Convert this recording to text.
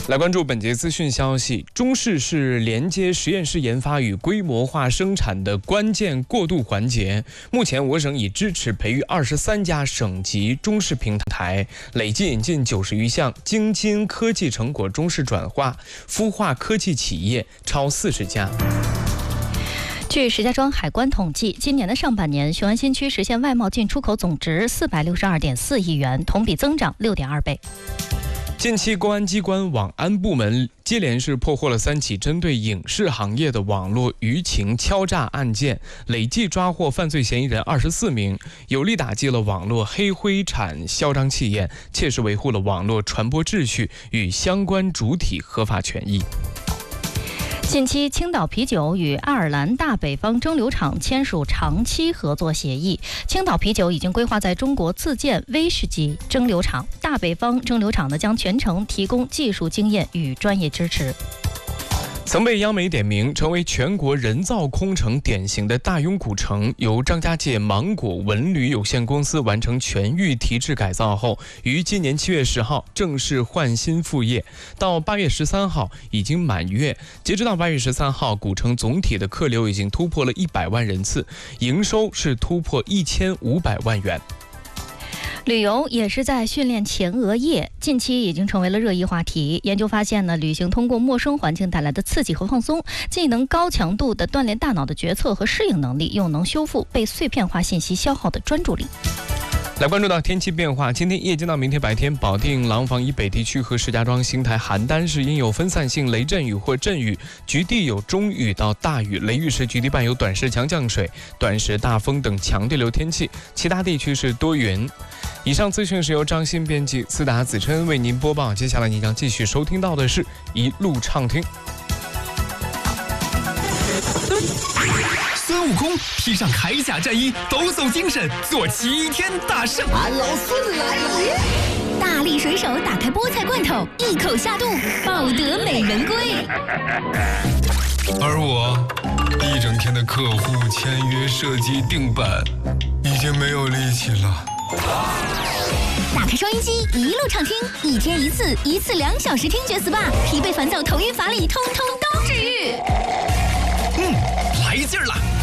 来关注本节资讯消息，中试是连接实验室研发与规模化生产的关键过渡环节。目前，我省已支持培育23家省级中试平台，累计引进90余项京津科技成果中试转化、孵化科技企业超40家。 据石家庄海关统计，今年的上半年，雄安新区实现外贸进出口总值462.4亿元，同比增长6.2倍。 近期，公安机关网安部门接连是破获了3起针对影视行业的网络舆情敲诈案件，累计抓获犯罪嫌疑人24名，有力打击了网络黑灰产嚣张气焰，切实维护了网络传播秩序与相关主体合法权益。 近期，青岛啤酒与爱尔兰大北方蒸馏厂签署长期合作协议。青岛啤酒已经规划在中国自建威士忌蒸馏厂，大北方蒸馏厂呢将全程提供技术经验与专业支持。 曾被央媒点名成为全国人造空城典型的大庸古城，由张家界芒果文旅有限公司完成全域提质改造后，于今年7月10号正式换新复业，到8月13号已经满月。截止到8月13号，古城总体的客流已经突破了100万人次，营收是突破1500万元。 旅游也是在训练前额叶，近期已经成为了热议话题。研究发现呢，旅行通过陌生环境带来的刺激和放松，既能高强度地锻炼大脑的决策和适应能力，又能修复被碎片化信息消耗的专注力。 来关注到天气变化，今天夜间到明天白天，保定、廊坊以北地区和石家庄、邢台、邯郸市应有分散性雷阵雨或阵雨，局地有中雨到大雨，雷雨时局地伴有短时强降水、短时大风等强对流天气，其他地区是多云。以上资讯是由张鑫编辑，思达子琛为您播报。接下来你将继续收听到的是一路畅听。 孙悟空披上铠甲战衣，抖擞精神，做齐天大圣。 俺老孙来了！ 大力水手打开菠菜罐头，一口下肚，抱得美人归。 而我一整天的客户签约、设计、定版，已经没有力气了。 打开收音机，一路畅听，一天一次，一次2小时听觉 SPA， 疲惫烦躁、头晕乏力，通通都治愈。 来劲儿了！